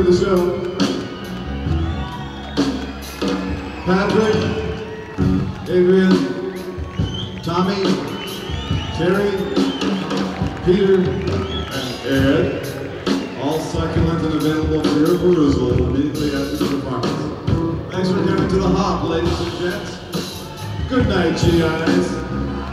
the show. Patrick, Adrian, Tommy, Terry, Peter, and Ed, all succulent and available for your perusal immediately after the performance. Thanks for coming to the Hop, ladies and gents. Good night, GIs.